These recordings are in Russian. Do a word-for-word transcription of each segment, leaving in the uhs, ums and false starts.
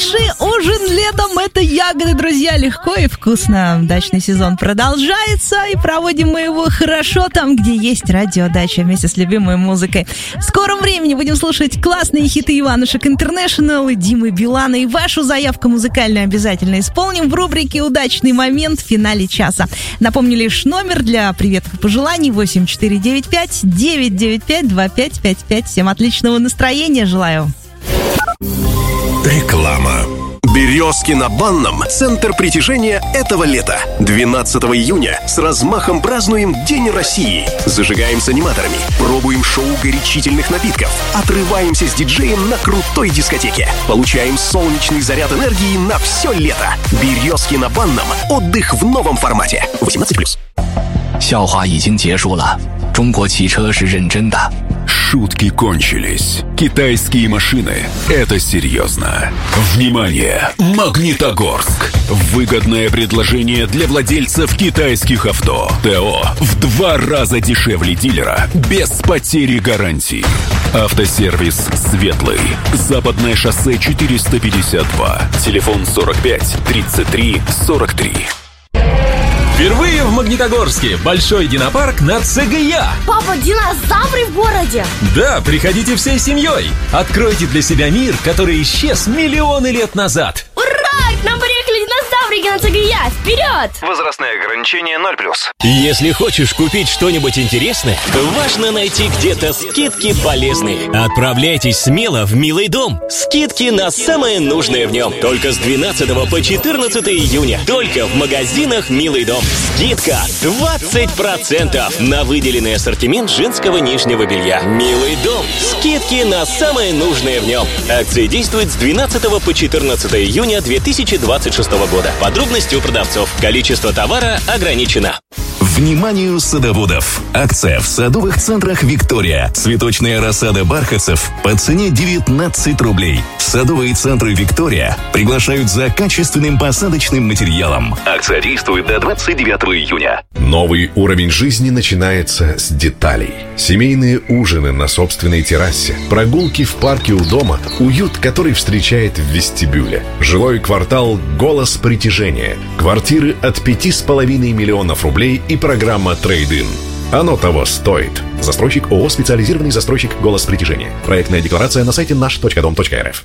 Лучший ужин летом — это ягоды, друзья. Легко и вкусно. Дачный сезон продолжается, и проводим мы его хорошо там, где есть радиодача, вместе с любимой музыкой. В скором времени будем слушать классные хиты Иванушек Интернешнл и Димы Билана. И вашу заявку музыкальную обязательно исполним в рубрике «Удачный момент» в финале часа. Напомню лишь номер для приветов и пожеланий: восемь четыре девять пять девять девять пять два пять пять пять. Всем отличного настроения желаю. Реклама. «Березки на Банном» — центр притяжения этого лета. двенадцатого июня с размахом празднуем День России. Зажигаем с аниматорами, пробуем шоу горячительных напитков, отрываемся с диджеем на крутой дискотеке. Получаем солнечный заряд энергии на все лето. «Березки на Банном» — отдых в новом формате. восемнадцать плюс. 笑话已经结束了，中国汽车是认真的。 Шутки кончились. Китайские машины — это серьезно. Внимание! Магнитогорск. Выгодное предложение для владельцев китайских авто. ТО в два раза дешевле дилера, без потери гарантии. Автосервис «Светлый». Западное шоссе четыреста пятьдесят два. Телефон сорок пять тридцать три сорок три. Впервые в Магнитогорске большой динопарк на ЦГЯ. Папа, динозавры в городе? Да, приходите всей семьей. Откройте для себя мир, который исчез миллионы лет назад. Ура! К нам приехали динозаврики на ЦГЯ. Вперед! Возрастное ограничение ноль плюс. Если хочешь купить что-нибудь интересное, важно найти где-то скидки полезные. Отправляйтесь смело в Милый дом. Скидки на самое нужное в нем. Только с двенадцатого по четырнадцатое июня. Только в магазинах Милый дом. Скидка двадцать процентов на выделенный ассортимент женского нижнего белья. Милый дом. Скидки на самое нужное в нем. Акция действует с двенадцатого по четырнадцатое июня две тысячи двадцать шестого года. Подробности у продавцов. Количество товара ограничено. Вниманию садоводов! Акция в садовых центрах «Виктория». Цветочная рассада бархатцев по цене девятнадцать рублей. Садовые центры «Виктория» приглашают за качественным посадочным материалом. Акция действует до двадцать девятого июня. Новый уровень жизни начинается с деталей. Семейные ужины на собственной террасе, прогулки в парке у дома, уют, который встречает в вестибюле. Жилой квартал «Голос притяжения». Квартиры от пяти с половиной миллионов рублей и программа «Трейд-ин». Оно того стоит. Застройщик ООО «Специализированный застройщик «Голос притяжения». Проектная декларация на сайте наш точка дом точка эр эф.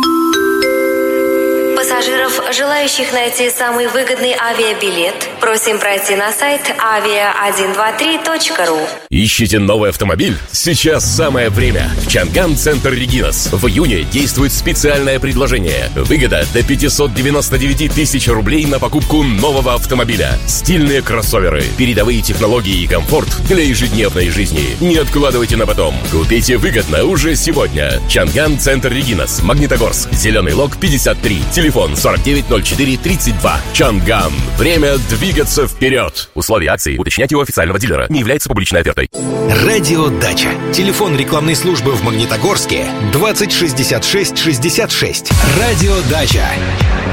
Пассажиров, желающих найти самый выгодный авиабилет, просим пройти на сайт авиа сто двадцать три точка ру. Ищите новый автомобиль? Сейчас самое время. В Чанган Центр Регинас в июне действует специальное предложение. Выгода до пятьсот девяносто девять тысяч рублей на покупку нового автомобиля. Стильные кроссоверы, передовые технологии и комфорт для ежедневной жизни. Не откладывайте на потом. Купите выгодно уже сегодня. Чанган Центр Регинас, Магнитогорск, Зеленый Лог пятьдесят три. Телефон сорок девять ноль четыре тридцать два. Чанган. Время двигаться вперед. Условия акции уточняйте у официального дилера. Не является публичной офертой. Радиодача. Телефон рекламной службы в Магнитогорске двадцать шестьдесят шесть шестьдесят шесть. Радиодача.